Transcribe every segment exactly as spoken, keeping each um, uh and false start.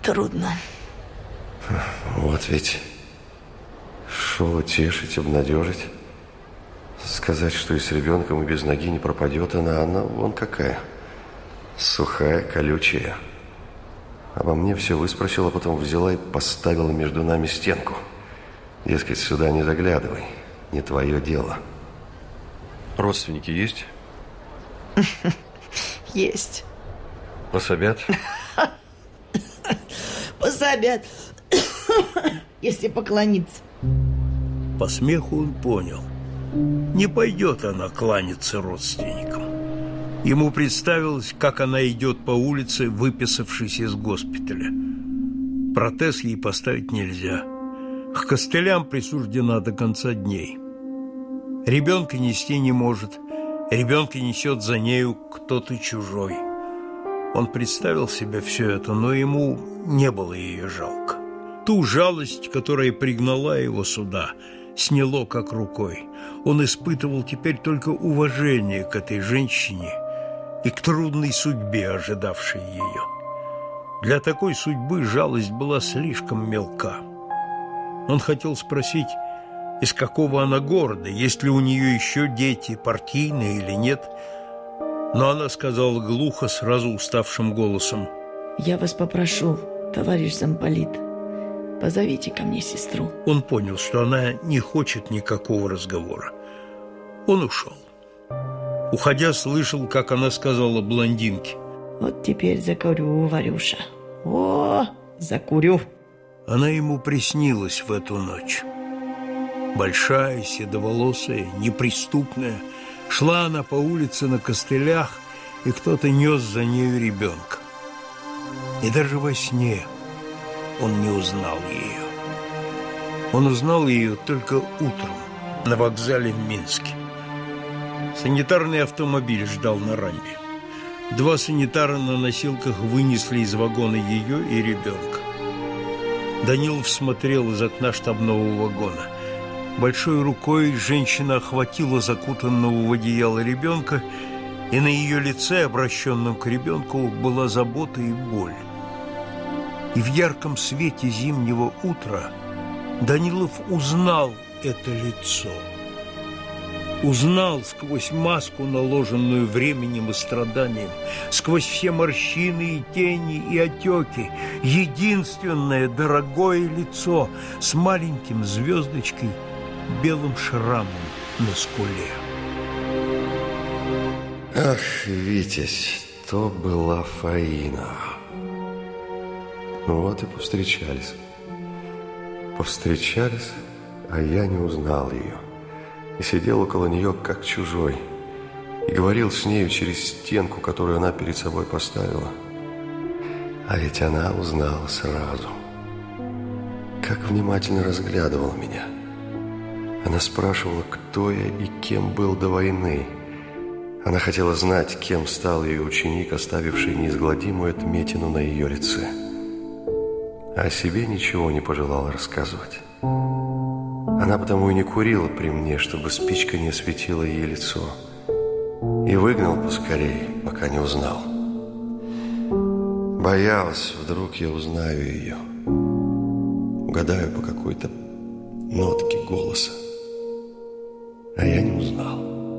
трудно. Вот ведь шел утешить, обнадежить. Сказать, что и с ребенком, и без ноги не пропадет она. Она вон какая. Сухая, колючая. Обо мне все выспросила, потом взяла и поставила между нами стенку. Дескать, сюда не заглядывай. Не твое дело. Родственники есть? Есть. Пособят? Пособят, если поклониться. По смеху он понял. Не пойдет она кланяться родственникам. Ему представилось, как она идет по улице, выписавшись из госпиталя. Протез ей поставить нельзя. К костылям присуждена до конца дней. Ребенка нести не может. Ребенка несет за нею кто-то чужой. Он представил себе все это, но ему не было ее жалко. Ту жалость, которая пригнала его сюда, сняло как рукой. Он испытывал теперь только уважение к этой женщине и к трудной судьбе, ожидавшей ее. Для такой судьбы жалость была слишком мелка. Он хотел спросить, из какого она города, есть ли у нее еще дети, партийные или нет. Но она сказала глухо, сразу уставшим голосом: «Я вас попрошу, товарищ замполит, позовите ко мне сестру». Он понял, что она не хочет никакого разговора. Он ушел. Уходя, слышал, как она сказала блондинке: «Вот теперь закурю, Варюша. О, закурю». Она ему приснилась в эту ночь. Большая, седоволосая, неприступная. Шла она по улице на костылях, и кто-то нес за нею ребенка. И даже во сне он не узнал ее. Он узнал ее только утром на вокзале в Минске. Санитарный автомобиль ждал на рампе. Два санитара на носилках вынесли из вагона ее и ребенка. Данилов смотрел из окна штабного вагона. Большой рукой женщина охватила закутанного в одеяло ребенка, и на ее лице, обращенном к ребенку, была забота и боль. И в ярком свете зимнего утра Данилов узнал это лицо. Узнал сквозь маску, наложенную временем и страданием, сквозь все морщины и тени и отеки, единственное дорогое лицо с маленьким звездочкой, белым шрамом на скуле. Ах, Витязь, то была Фаина. Ну вот и повстречались. Повстречались, а я не узнал ее. И сидел около нее, как чужой, и говорил с нею через стенку, которую она перед собой поставила. А ведь она узнала сразу. Как внимательно разглядывала меня. Она спрашивала, кто я и кем был до войны. Она хотела знать, кем стал ее ученик, оставивший неизгладимую отметину на ее лице. А о себе ничего не пожелала рассказывать. Она потому и не курила при мне, чтобы спичка не осветила ей лицо. И выгнал поскорей, пока не узнал. Боялась, вдруг я узнаю ее. Угадаю по какой-то нотке голоса. А я не узнал.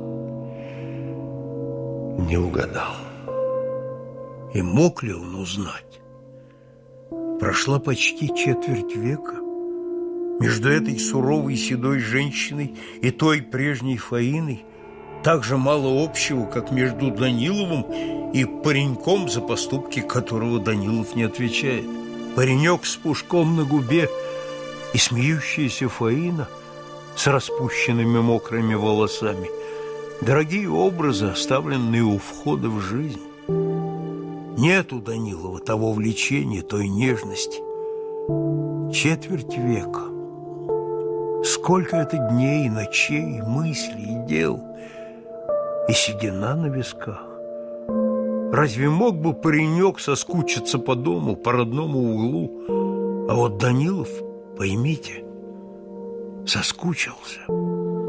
Не угадал. И мог ли он узнать? Прошла почти четверть века. Между этой суровой седой женщиной и той прежней Фаиной так же мало общего, как между Даниловым и пареньком, за поступки которого Данилов не отвечает. Паренек с пушком на губе и смеющаяся Фаина с распущенными мокрыми волосами. Дорогие образы, оставленные у входа в жизнь. Нет у Данилова того влечения, той нежности. Четверть века. Сколько это дней, ночей, мыслей и дел. И седина на висках. Разве мог бы паренек соскучиться по дому, по родному углу? А вот Данилов, поймите, соскучился.